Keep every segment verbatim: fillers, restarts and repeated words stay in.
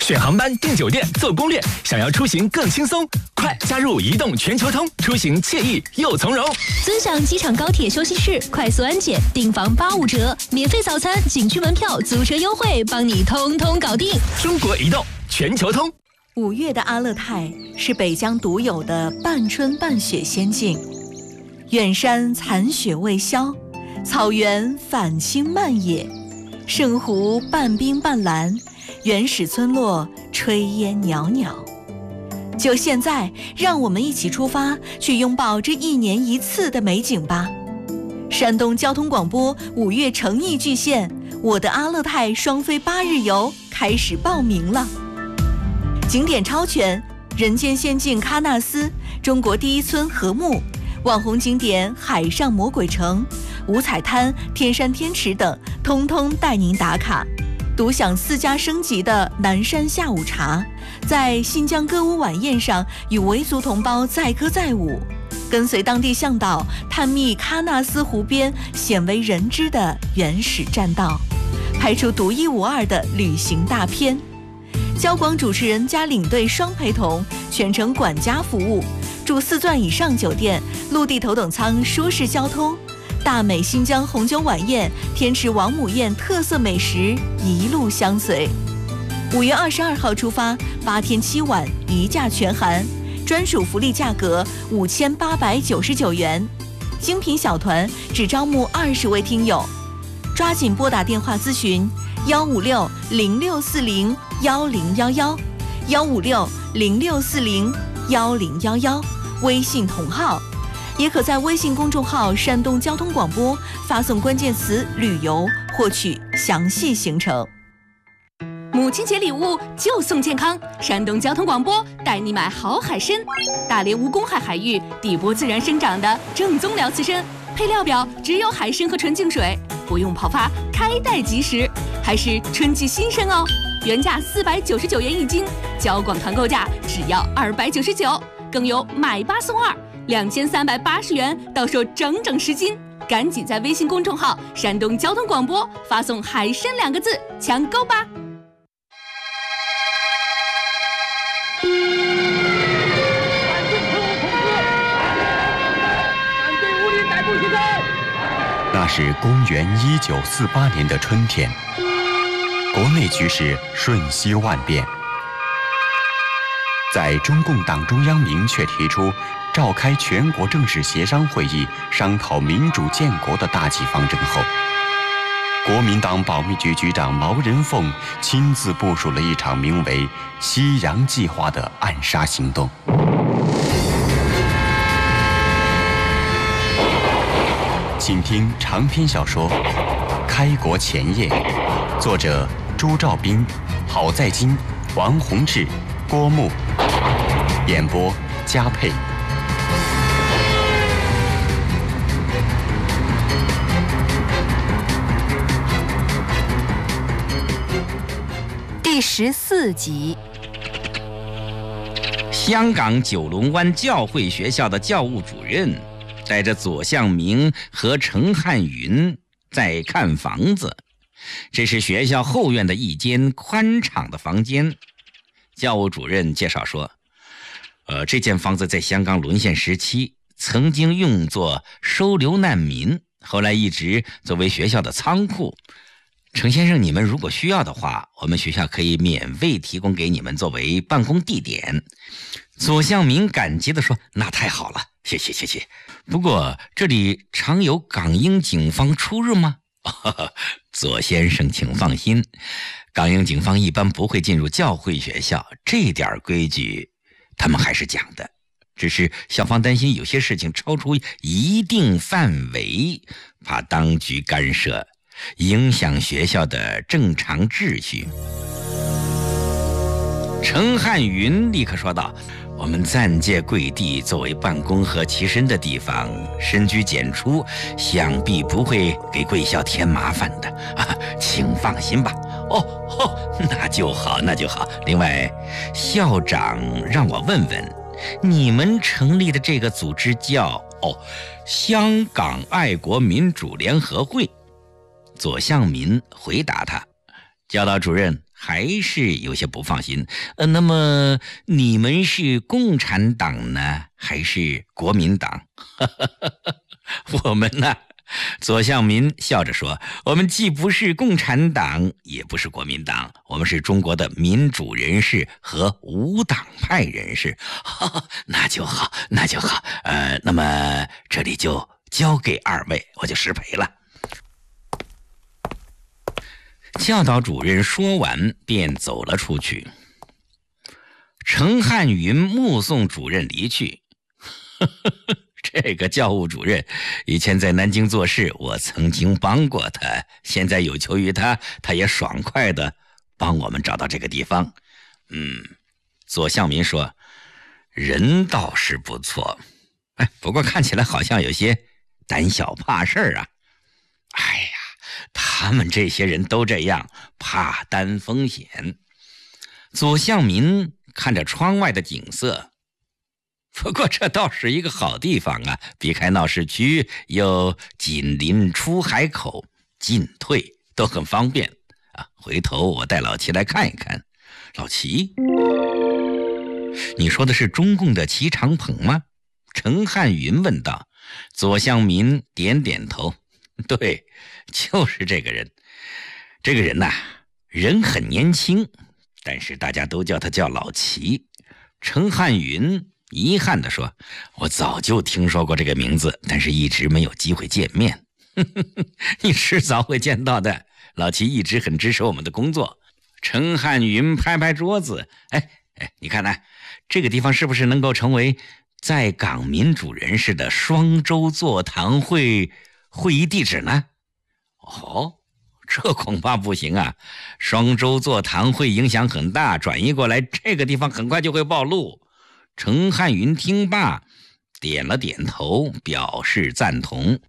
选航班、订酒店、做攻略，想要出行更轻松，快加入移动全球通，出行惬意又从容。 尊享机场高铁休息室，快速安检，订房八五折，免费早餐、景区门票、租车优惠，帮你通通搞定。 中国移动全球通。 五月的阿勒泰是北疆独有的半春半雪仙境，远山残雪未消，草原返青漫野，圣湖半冰半蓝，原始村落炊烟袅袅。就现在，让我们一起出发，去拥抱这一年一次的美景吧！山东交通广播五月诚意巨献，我的阿勒泰双飞八日游开始报名了。景点超全，人间仙境喀纳斯，中国第一村禾木，网红景点海上魔鬼城、五彩滩、天山天池等，通通带您打卡。独享四家升级的南山下午茶，在新疆歌舞晚宴上与维族同胞载歌载舞，跟随当地向导探秘喀纳斯湖边鲜为人知的原始栈道，拍出独一无二的旅行大片。交广主持人加领队双陪同，全程管家服务，住四钻以上酒店，陆地头等舱舒适交通。大美新疆红酒晚宴、天池王母宴特色美食一路相随。五月二十二号出发，八天七晚一价全含，专属福利价格五千八百九十九元，精品小团只招募二十位听友，抓紧拨打电话咨询幺五六零六四零幺零幺幺幺五六零六四零幺零幺幺，微信同号。也可在微信公众号山东交通广播发送关键词旅游获取详细行程。 母亲节礼物就送健康，山东交通广播带你买好海参，大连无公海海域底部自然生长的正宗辽刺参，配料表只有海参和纯净水，不用泡发，开袋即食，还是春季新鲜哦，原价四百九十九元一斤，交广团购价只要二百九十九，更有买八送二。两千三百八十元到手整整十斤，赶紧在微信公众号山东交通广播发送海参两个字抢购吧。 那是公元一九四八年的春天，国内局势瞬息万变。在中共党中央明确提出召开全国正式协商会议，商讨民主建国的大计方针后，国民党保密局局长毛人凤亲自部署了一场名为“西洋计划”的暗杀行动。请听长篇小说《开国前夜》，作者朱兆斌、郝在金、王洪志、郭牧，演播嘉佩。 第十四集。 香港九龙湾教会学校的教务主任带着左向明和程汉云在看房子。这是学校后院的一间宽敞的房间。教务主任介绍说，呃，这间房子在香港沦陷时期曾经用作收留难民，后来一直作为学校的仓库。程先生，你们如果需要的话，我们学校可以免费提供给你们作为办公地点。左向明感激地说，那太好了，谢谢谢谢。不过这里常有港英警方出入吗？哦，左先生请放心，港英警方一般不会进入教会学校，这点规矩他们还是讲的。只是校方担心有些事情超出一定范围，怕当局干涉影响学校的正常秩序。程汉云立刻说道，我们暂借贵地作为办公和栖身的地方，深居简出，想必不会给贵校添麻烦的啊，请放心吧。哦哦，那就好那就好。另外，校长让我问问，你们成立的这个组织叫哦香港爱国民主联合会。左向民回答他，教导主任还是有些不放心。呃，那么你们是共产党呢，还是国民党？我们呢？左相民笑着说：“我们既不是共产党，也不是国民党，我们是中国的民主人士和无党派人士。哦”那就好，那就好。呃，那么这里就交给二位，我就失陪了。教导主任说完便走了出去。程汉云目送主任离去。呵呵呵，这个教务主任以前在南京做事，我曾经帮过他，现在有求于他，他也爽快的帮我们找到这个地方。嗯，左相民说，人倒是不错，哎，不过看起来好像有些胆小怕事啊。哎呀，他们这些人都这样，怕担风险。左相民看着窗外的景色，不过这倒是一个好地方啊，避开闹市区，又紧邻出海口，进退都很方便啊。回头我带老齐来看一看。老齐？你说的是中共的齐长鹏吗？程汉云问道。左相民点点头，对，就是这个人。这个人呐、啊，人很年轻，但是大家都叫他叫老齐。程汉云遗憾地说，我早就听说过这个名字，但是一直没有机会见面。你迟早会见到的，老齐一直很支持我们的工作。程汉云拍拍桌子，哎哎，你看看这个地方是不是能够成为在港民主人士的双州座谈会会议地址呢？哦，这恐怕不行啊！双州座谈会影响很大，转移过来这个地方很快就会暴露。程汉云听罢，点了点头，表示赞同。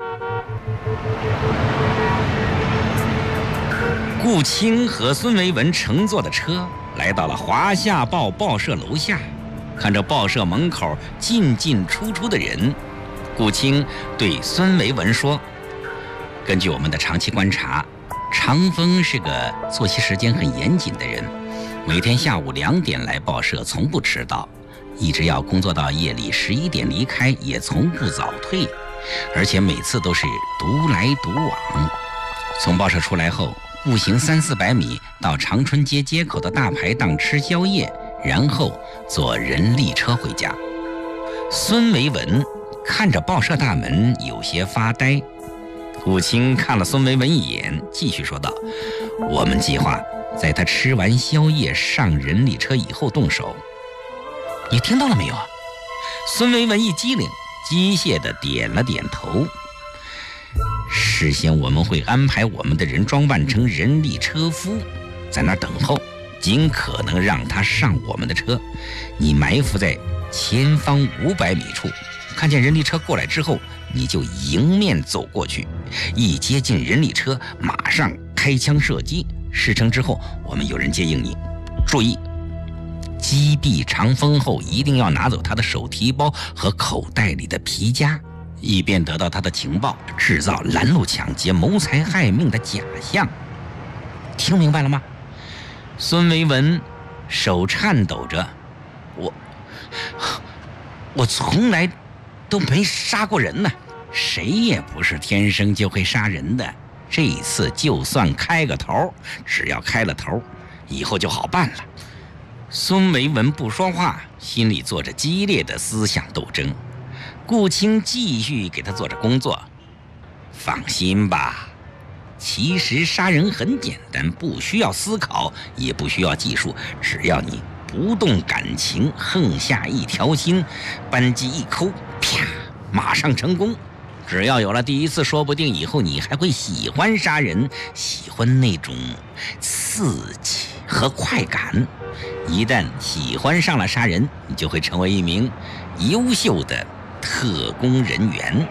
顾清和孙维文乘坐的车来到了华夏报报社楼下，看着报社门口进进出出的人，顾清对孙维文说，根据我们的长期观察，长风是个作息时间很严谨的人，每天下午两点来报社，从不迟到，一直要工作到夜里十一点离开，也从不早退，而且每次都是独来独往。从报社出来后，步行三四百米到长春街街口的大排档吃宵夜，然后坐人力车回家。孙维文看着报社大门有些发呆。顾清看了孙维文一眼，继续说道，我们计划在他吃完宵夜上人力车以后动手。你听到了没有啊？孙维文一机灵，机械地点了点头。事先我们会安排我们的人装扮成人力车夫，在那儿等候，尽可能让他上我们的车。你埋伏在前方五百米处，看见人力车过来之后，你就迎面走过去，一接近人力车，马上开枪射击。事成之后，我们有人接应你。注意，击毙长风后，一定要拿走他的手提包和口袋里的皮夹，以便得到他的情报，制造拦路抢劫、谋财害命的假象。听明白了吗？孙维文手颤抖着，我我从来都没杀过人呢，谁也不是天生就会杀人的。这一次就算开个头，只要开了头，以后就好办了。孙维文不说话，心里做着激烈的思想斗争。顾清继续给他做着工作。放心吧，其实杀人很简单，不需要思考，也不需要技术，只要你不动感情，横下一条心，扳机一抠，啪，马上成功。只要有了第一次，说不定以后你还会喜欢杀人，喜欢那种刺激和快感。一旦喜欢上了杀人，你就会成为一名优秀的特工人员。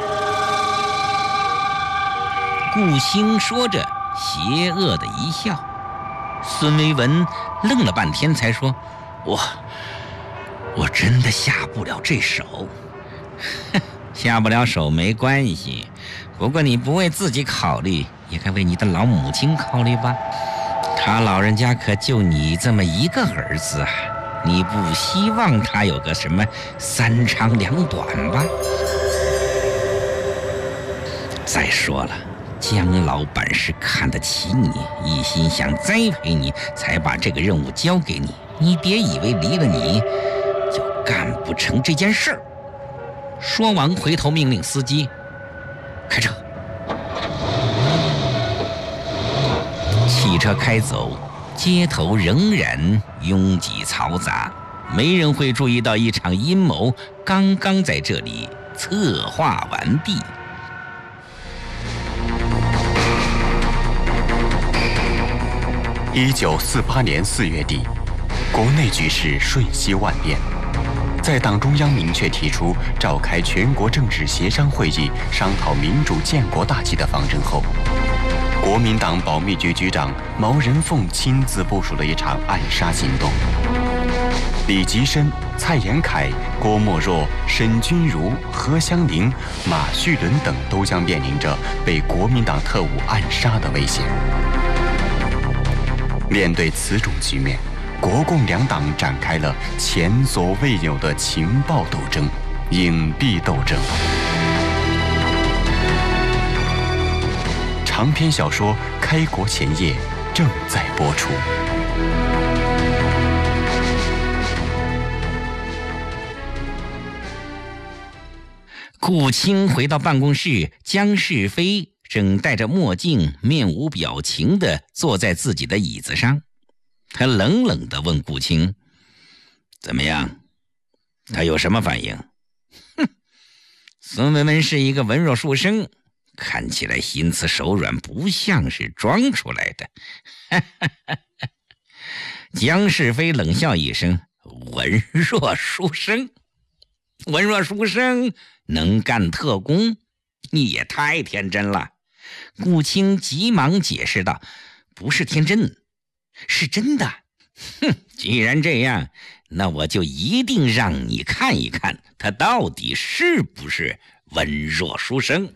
顾清说着，邪恶的一笑。孙维文愣了半天，才说：“我，我真的下不了这手。”下不了手没关系，不过你不为自己考虑，也该为你的老母亲考虑吧。 他老人家可就你这么一个儿子啊，你不希望他有个什么三长两短吧？再说了，江老板是看得起你，一心想栽培你，才把这个任务交给你。你别以为离了你就干不成这件事儿。说完，回头命令司机开车。汽车开走，街头仍然拥挤嘈杂，没人会注意到一场阴谋刚刚在这里策划完毕。 一九四八年四月底，国内局势瞬息万变。在党中央明确提出召开全国政治协商会议，商讨民主建国大计的方针后，国民党保密局局长毛人凤亲自部署了一场暗杀行动。李吉深、蔡延闿、郭沫若、沈钧儒、何香凝、马叙伦等都将面临着被国民党特务暗杀的危险。面对此种局面，国共两党展开了前所未有的情报斗争、隐蔽斗争。长篇小说《开国前夜》正在播出。 顾清回到办公室，江世飞正戴着墨镜，面无表情地坐在自己的椅子上。他冷冷地问顾清：“怎么样？他有什么反应？”哼，孙文文是一个文弱书生，看起来心慈手软，不像是装出来的。江世飞冷笑一声：“文弱书生，文弱书生能干特工？你也太天真了。”顾清急忙解释道：“不是天真，是真的。哼，既然这样，那我就一定让你看一看他到底是不是文弱书生。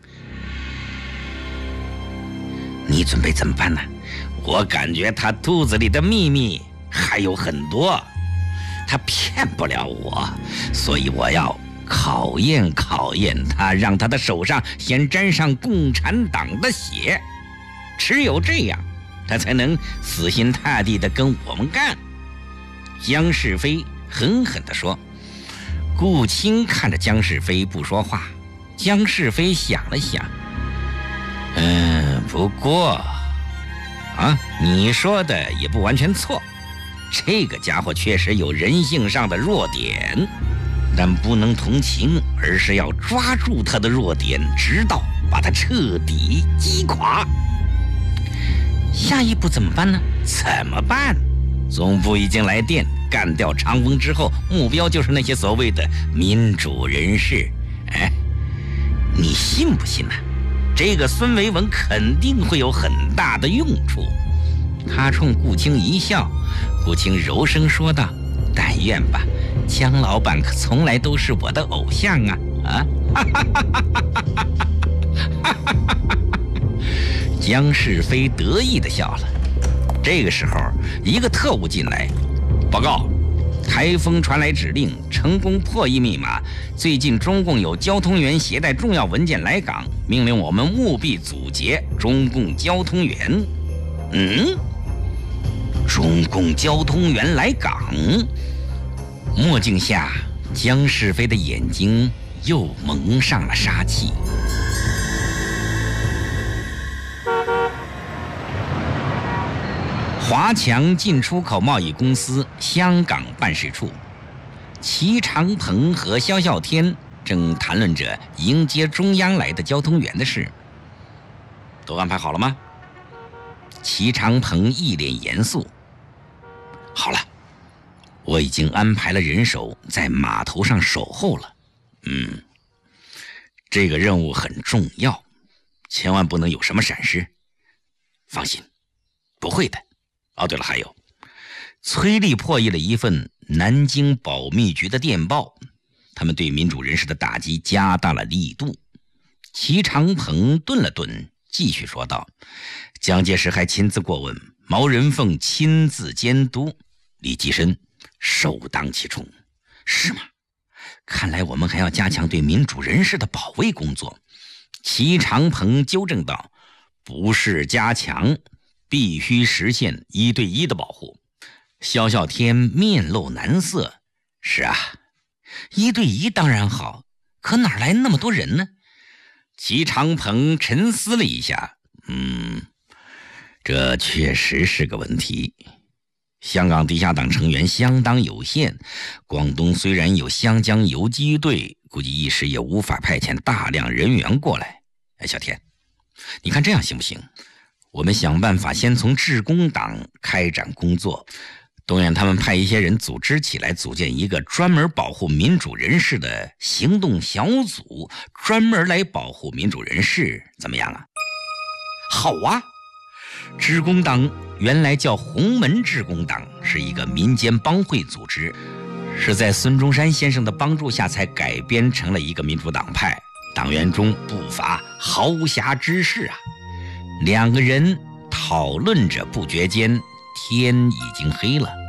你准备怎么办呢？我感觉他肚子里的秘密还有很多，他骗不了我，所以我要考验考验他，让他的手上先沾上共产党的血，只有这样他才能死心塌地地跟我们干。”江世飞狠狠地说。顾清看着江世飞不说话。江世飞想了想，嗯，不过啊，你说的也不完全错，这个家伙确实有人性上的弱点，但不能同情，而是要抓住他的弱点，直到把他彻底击垮。下一步怎么办呢？怎么办？总部已经来电，干掉长风之后，目标就是那些所谓的民主人士。哎，你信不信呢？这个孙维文肯定会有很大的用处。他冲顾清一笑，顾清柔声说道：“但愿吧，江老板可从来都是我的偶像啊！”啊，江世飞得意地笑了。这个时候，一个特务进来，报告：台风传来指令，成功破译密码。最近中共有交通员携带重要文件来港，命令我们务必阻截中共交通员。嗯，中共交通员来港？墨镜下，江世飞的眼睛又蒙上了杀气。华强进出口贸易公司香港办事处，齐长鹏和萧啸天正谈论着迎接中央来的交通员的事。都安排好了吗？齐长鹏一脸严肃。好了，我已经安排了人手在码头上守候了。嗯，这个任务很重要，千万不能有什么闪失。放心，不会的。哦，对了，还有，崔丽破译了一份南京保密局的电报，他们对民主人士的打击加大了力度。齐长鹏顿了顿，继续说道：“蒋介石还亲自过问， 毛人凤亲自监督，李济深首当其冲。是吗？看来我们还要加强对民主人士的保卫工作。齐长鹏纠正道：不是加强，必须实现一对一的保护。萧啸天面露难色：是啊，一对一当然好，可哪来那么多人呢？齐长鹏沉思了一下，嗯，这确实是个问题。香港地下党成员相当有限，广东虽然有湘江游击队，估计一时也无法派遣大量人员过来。哎，小天，你看这样行不行？我们想办法先从致公党开展工作，动员他们派一些人组织起来，组建一个专门保护民主人士的行动小组，专门来保护民主人士，怎么样啊？好啊！致公党原来叫洪门致公党，是一个民间帮会组织，是在孙中山先生的帮助下才改编成了一个民主党派，党员中不乏豪侠之士啊。两个人讨论着不觉间，天已经黑了。